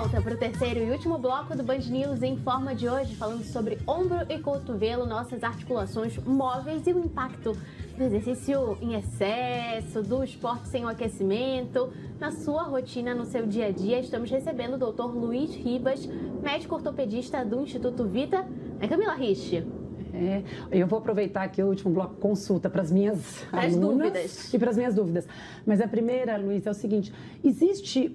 volta para o terceiro e último bloco do Band News em Forma de hoje, falando sobre ombro e cotovelo, nossas articulações móveis e o impacto do exercício em excesso, do esporte sem o aquecimento, na sua rotina, no seu dia a dia. Estamos recebendo o Dr. Luiz Ribas, médico ortopedista do Instituto Vita, né, Camila Rich? Eu vou aproveitar aqui o último bloco consulta para as minhas alunas e para as minhas dúvidas. Mas a primeira, Luiz, é o seguinte: existe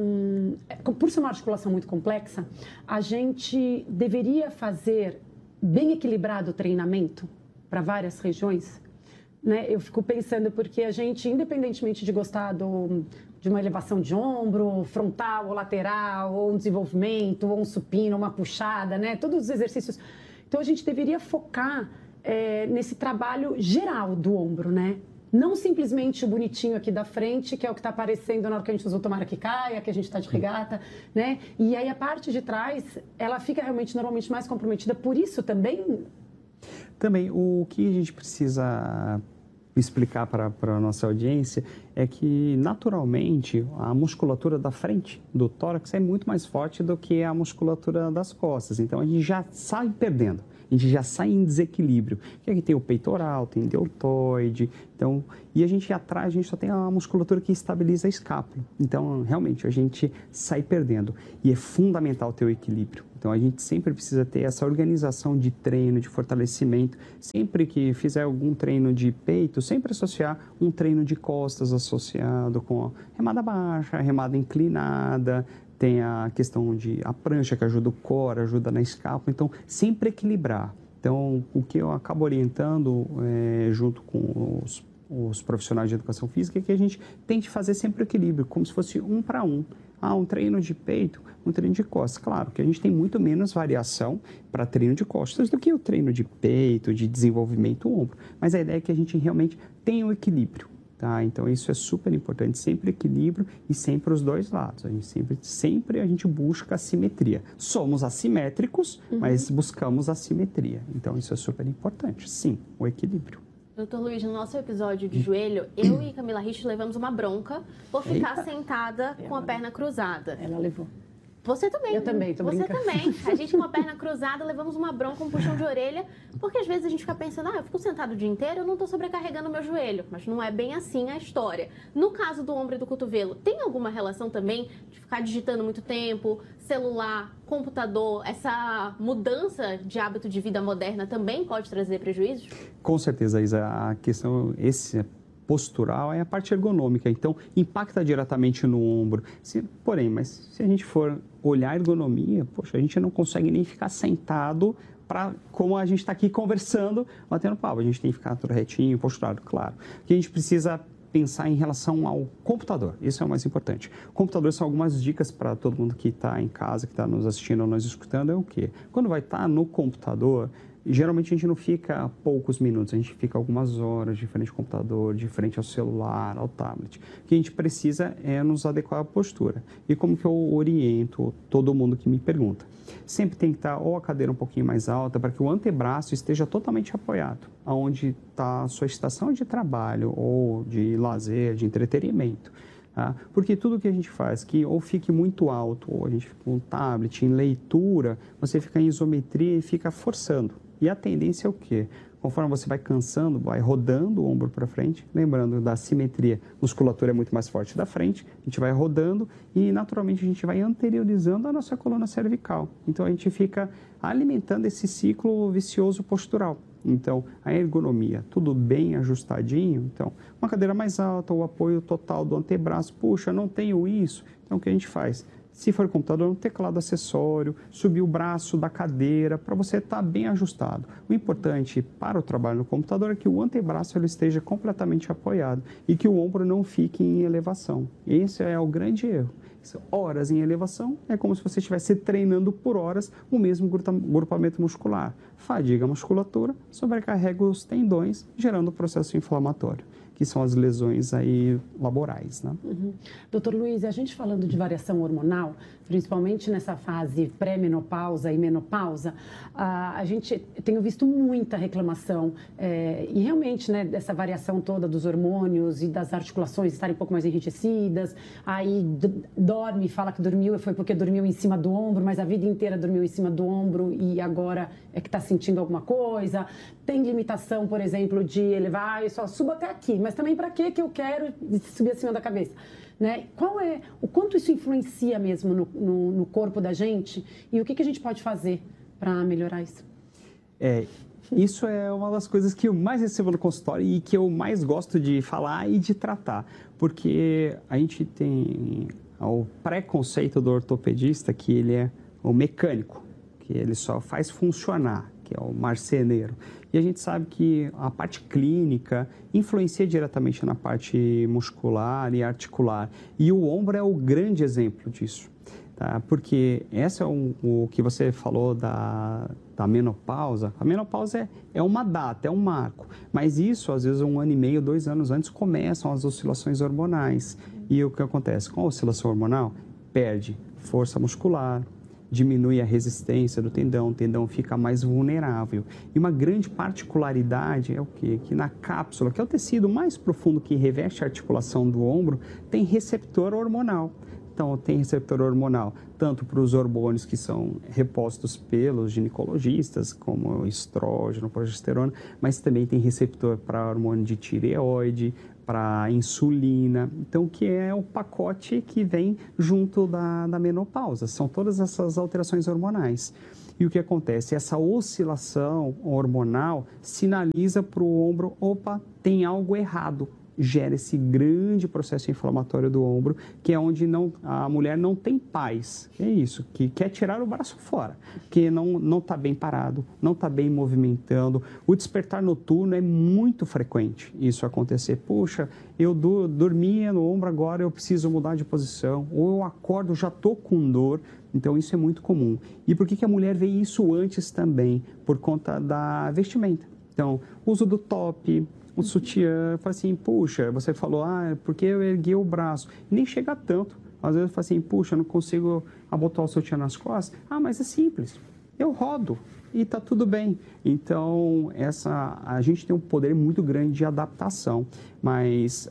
por ser uma articulação muito complexa, a gente deveria fazer bem equilibrado o treinamento para várias regiões? Né? Eu fico pensando porque a gente, independentemente de gostar de uma elevação de ombro, frontal ou lateral, ou um desenvolvimento, ou um supino, uma puxada, né? Todos os exercícios. Então, a gente deveria focar nesse trabalho geral do ombro, né? Não simplesmente o bonitinho aqui da frente, que é o que está aparecendo na hora que a gente usa o tomara que caia, que a gente está de regata, né? E aí a parte de trás, ela fica realmente normalmente mais comprometida. Por isso também... Também, o que a gente precisa explicar para a nossa audiência é que, naturalmente, a musculatura da frente do tórax é muito mais forte do que a musculatura das costas. Então, a gente já sai perdendo, a gente já sai em desequilíbrio. Porque aqui tem o peitoral, tem deltoide, então, e a gente atrás, a gente só tem a musculatura que estabiliza a escápula. Então, realmente, a gente sai perdendo. E é fundamental ter o equilíbrio. Então, a gente sempre precisa ter essa organização de treino, de fortalecimento. Sempre que fizer algum treino de peito, sempre associar um treino de costas associado com remada baixa, remada inclinada. Tem a questão de a prancha que ajuda o core, ajuda na escápula. Então, sempre equilibrar. Então, o que eu acabo orientando junto com os profissionais de educação física é que a gente tente fazer sempre o equilíbrio, como se fosse um para um. Um treino de peito, um treino de costas. Claro que a gente tem muito menos variação para treino de costas do que o treino de peito, de desenvolvimento ombro. Mas a ideia é que a gente realmente tenha um equilíbrio, tá? Então, isso é super importante, sempre equilíbrio e sempre os dois lados. A gente sempre a gente busca a simetria. Somos assimétricos, mas buscamos a simetria. Então, isso é super importante, sim, o equilíbrio. Doutor Luiz, no nosso episódio de joelho, eu e Camila Rich levamos uma bronca por ficar sentada com a perna cruzada. Ela levou. Você também. Eu também, tô brincando. Você também. A gente com a perna cruzada, levamos uma bronca, um puxão de orelha, porque às vezes a gente fica pensando, eu fico sentado o dia inteiro, eu não tô sobrecarregando o meu joelho. Mas não é bem assim a história. No caso do ombro e do cotovelo, tem alguma relação também de ficar digitando muito tempo, celular, computador, essa mudança de hábito de vida moderna também pode trazer prejuízos? Com certeza, Isa. A questão, postural é a parte ergonômica, então impacta diretamente no ombro. Mas se a gente for olhar a ergonomia, a gente não consegue nem ficar sentado como a gente está aqui conversando, batendo papo. A gente tem que ficar tudo retinho, posturado, claro. O que a gente precisa pensar em relação ao computador, isso é o mais importante. Computador são algumas dicas para todo mundo que está em casa, que está nos assistindo ou nos escutando, é o quê? Quando vai estar no computador, geralmente a gente não fica poucos minutos, a gente fica algumas horas de frente ao computador, de frente ao celular, ao tablet. O que a gente precisa é nos adequar à postura. E como que eu oriento todo mundo que me pergunta? Sempre tem que estar ou a cadeira um pouquinho mais alta para que o antebraço esteja totalmente apoiado, aonde está a sua estação de trabalho ou de lazer, de entretenimento. Tá? Porque tudo que a gente faz que ou fique muito alto, ou a gente fica com um tablet, em leitura, você fica em isometria e fica forçando. E a tendência é o quê? Conforme você vai cansando, vai rodando o ombro para frente, lembrando da simetria, a musculatura é muito mais forte da frente, a gente vai rodando e naturalmente a gente vai anteriorizando a nossa coluna cervical. Então a gente fica alimentando esse ciclo vicioso postural. Então, a ergonomia, tudo bem ajustadinho. Então, uma cadeira mais alta, o apoio total do antebraço. Puxa, não tenho isso. Então, o que a gente faz? Se for computador, um teclado acessório, subir o braço da cadeira para você estar bem ajustado. O importante para o trabalho no computador é que o antebraço ele esteja completamente apoiado e que o ombro não fique em elevação. Esse é o grande erro. Horas em elevação é como se você estivesse treinando por horas o mesmo grupamento muscular. Fadiga a musculatura, sobrecarrega os tendões, gerando processo inflamatório. O que são as lesões aí laborais, né? Doutor Luiz, a gente falando de variação hormonal, principalmente nessa fase pré-menopausa e menopausa, a gente tem visto muita reclamação e realmente, né, dessa variação toda dos hormônios e das articulações estarem um pouco mais enrijecidas, aí dorme, fala que dormiu, foi porque dormiu em cima do ombro, mas a vida inteira dormiu em cima do ombro e agora é que está sentindo alguma coisa. Tem limitação, por exemplo, de elevar, eu só subo até aqui, mas também para que eu quero subir acima da cabeça? Né? O quanto isso influencia mesmo no corpo da gente e o que a gente pode fazer para melhorar isso? Isso é uma das coisas que eu mais recebo no consultório e que eu mais gosto de falar e de tratar, porque a gente tem o preconceito do ortopedista que ele é o mecânico, que ele só faz funcionar, que é o marceneiro. E a gente sabe que a parte clínica influencia diretamente na parte muscular e articular. E o ombro é o grande exemplo disso, tá? Porque essa é o que você falou da menopausa. A menopausa é uma data, é um marco. Mas isso, às vezes, 1 ano e meio, 2 anos antes, começam as oscilações hormonais. E o que acontece? Com a oscilação hormonal, perde força muscular, diminui a resistência do tendão, o tendão fica mais vulnerável. E uma grande particularidade é o quê? Que na cápsula, que é o tecido mais profundo que reveste a articulação do ombro, tem receptor hormonal. Então, tem receptor hormonal tanto para os hormônios que são repostos pelos ginecologistas, como estrógeno, progesterona, mas também tem receptor para hormônio de tireoide, para insulina, então que é o pacote que vem junto da menopausa, são todas essas alterações hormonais. E o que acontece? Essa oscilação hormonal sinaliza para o ombro, opa, tem algo errado, gera esse grande processo inflamatório do ombro, que é onde a mulher não tem paz, é isso, que quer tirar o braço fora, que não está bem parado, não está bem movimentando. O despertar noturno é muito frequente isso acontecer. Puxa, eu dormia no ombro, agora eu preciso mudar de posição, ou eu acordo, já estou com dor. Então, isso é muito comum. E por que a mulher vê isso antes também? Por conta da vestimenta. Então, uso do top, o sutiã, fala assim, puxa, você falou, porque eu ergui o braço. Nem chega tanto. Às vezes eu falo assim, puxa, eu não consigo abotoar o sutiã nas costas. mas é simples, eu rodo e está tudo bem. Então, a gente tem um poder muito grande de adaptação, mas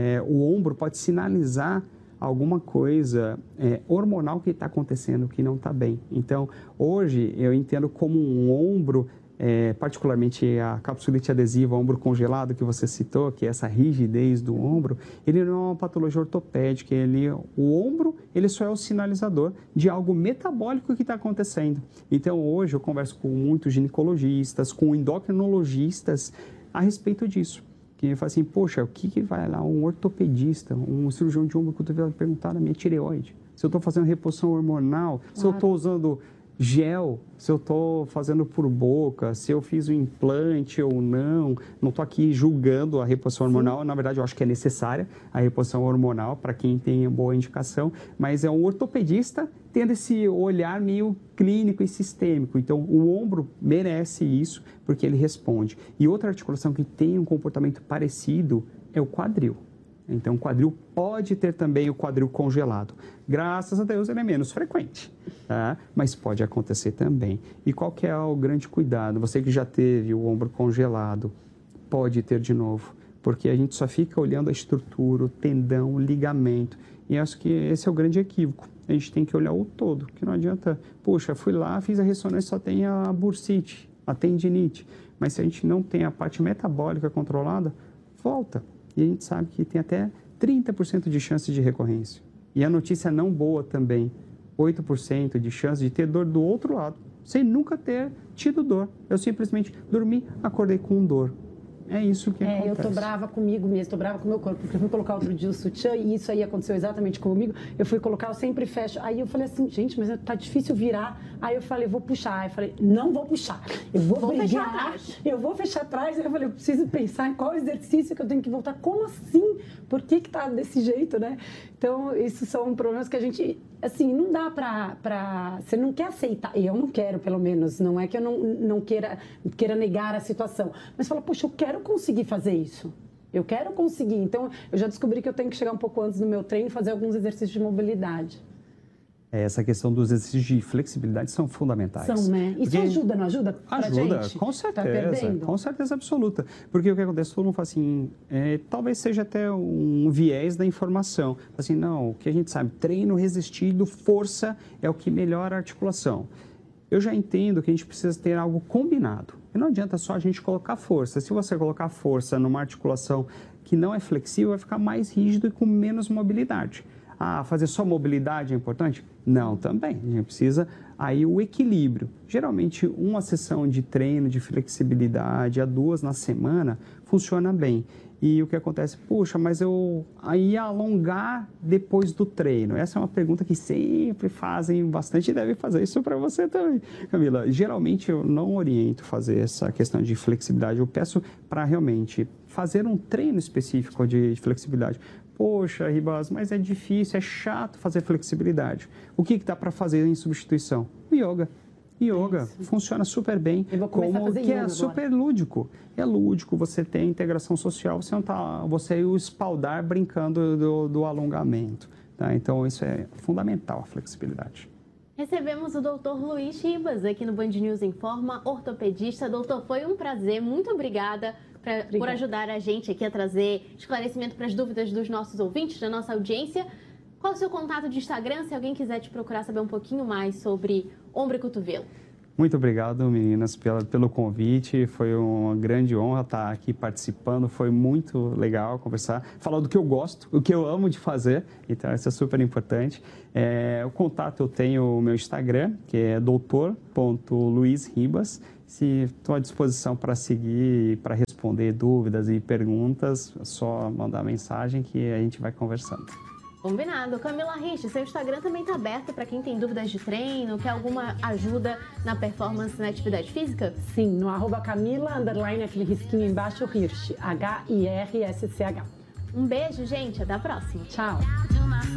o ombro pode sinalizar alguma coisa hormonal que está acontecendo que não está bem. Então, hoje eu entendo como um ombro, particularmente a capsulite adesiva, ombro congelado que você citou, que é essa rigidez do ombro, ele não é uma patologia ortopédica, o ombro ele só é o sinalizador de algo metabólico que está acontecendo. Então, hoje eu converso com muitos ginecologistas, com endocrinologistas a respeito disso. Que fala assim, poxa, o que vai lá um ortopedista, um cirurgião de ombro cotovelo perguntar na minha tireoide? Se eu estou fazendo reposição hormonal, se eu estou usando gel, se eu estou fazendo por boca, se eu fiz o implante ou não estou aqui julgando a reposição hormonal. Sim. Na verdade, eu acho que é necessária a reposição hormonal para quem tem boa indicação, mas é um ortopedista tendo esse olhar meio clínico e sistêmico. Então, o ombro merece isso porque ele responde. E outra articulação que tem um comportamento parecido é o quadril. Então, o quadril pode ter também o quadril congelado. Graças a Deus, ele é menos frequente, tá? Mas pode acontecer também. E qual que é o grande cuidado? Você que já teve o ombro congelado, pode ter de novo, porque a gente só fica olhando a estrutura, o tendão, o ligamento. E acho que esse é o grande equívoco. A gente tem que olhar o todo, que não adianta, poxa, fui lá, fiz a ressonância, só tem a bursite, a tendinite. Mas se a gente não tem a parte metabólica controlada, volta. E a gente sabe que tem até 30% de chance de recorrência. E a notícia não boa também, 8% de chance de ter dor do outro lado, sem nunca ter tido dor. Eu simplesmente dormi, acordei com dor. É isso que acontece. Eu tô brava comigo mesmo, tô brava com o meu corpo, porque eu fui colocar outro dia o sutiã e isso aí aconteceu exatamente comigo. Eu fui colocar, eu sempre fecho. Aí eu falei assim, gente, mas tá difícil virar. Aí eu falei, vou puxar. Aí eu falei, não vou puxar. Eu vou fechar atrás. Eu vou fechar atrás. Aí eu falei, eu preciso pensar em qual exercício que eu tenho que voltar. Como assim? Por que tá desse jeito, né? Então, isso são problemas que a gente, assim, não dá pra... Você não quer aceitar. Eu não quero, pelo menos. Não é que eu não queira negar a situação. Mas fala, poxa, eu quero conseguir fazer isso. Eu quero conseguir. Então, eu já descobri que eu tenho que chegar um pouco antes no meu treino e fazer alguns exercícios de mobilidade. Essa questão dos exercícios de flexibilidade são fundamentais. São, né? Isso ajuda, não ajuda? Ajuda, gente? com certeza. Com certeza absoluta. Porque o que acontece, todo mundo fala assim, talvez seja até um viés da informação. Assim, não, o que a gente sabe, treino resistido, força é o que melhora a articulação. Eu já entendo que a gente precisa ter algo combinado. E não adianta só a gente colocar força. Se você colocar força numa articulação que não é flexível, vai ficar mais rígido e com menos mobilidade. Fazer só mobilidade é importante? Não, também. A gente precisa aí o equilíbrio. Geralmente, uma sessão de treino, de flexibilidade, a 2 na semana, funciona bem. E o que acontece? Puxa, mas eu ia alongar depois do treino? Essa é uma pergunta que sempre fazem bastante e devem fazer isso para você também, Camila. Geralmente, eu não oriento fazer essa questão de flexibilidade. Eu peço para realmente fazer um treino específico de flexibilidade. Poxa, Ribas, mas é difícil, é chato fazer flexibilidade. O que dá para fazer em substituição? O yoga. Yoga funciona super bem, como que é super lúdico. É lúdico, você tem integração social, você não tá, você e o espaldar brincando do alongamento. Tá? Então, isso é fundamental, a flexibilidade. Recebemos o Dr. Luiz Ribas aqui no Band News Informa, ortopedista. Doutor, foi um prazer, muito obrigada por ajudar a gente aqui a trazer esclarecimento para as dúvidas dos nossos ouvintes, da nossa audiência. Qual é o seu contato de Instagram, se alguém quiser te procurar saber um pouquinho mais sobre ombro e cotovelo? Muito obrigado, meninas, pelo convite. Foi uma grande honra estar aqui participando. Foi muito legal conversar, falar do que eu gosto, o que eu amo de fazer. Então, isso é super importante. O contato, eu tenho o meu Instagram, que é doutor.luizribas. Estou à disposição para seguir, para responder dúvidas e perguntas. É só mandar mensagem que a gente vai conversando. Combinado. Camila Rich, seu Instagram também está aberto para quem tem dúvidas de treino, quer alguma ajuda na performance na atividade física? Sim, no @Camila, aquele risquinho embaixo, Hirsch, HIRSCH. Um beijo, gente. Até a próxima. Tchau.